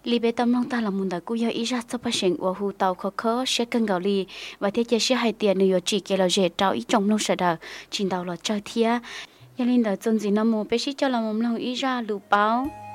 li bê tâm long ta là muốn đại cú yêu ý ra cho phát triển của hù tàu khó khó sẽ cân gạo li và thiết chế sẽ hai tiền nhiều chỉ kể là dễ trao ý trong nông sở đờ chính đầu là chơi thia. Cho nên là chân gì nó mua bé sĩ cho là một lòng ý ra lụ báo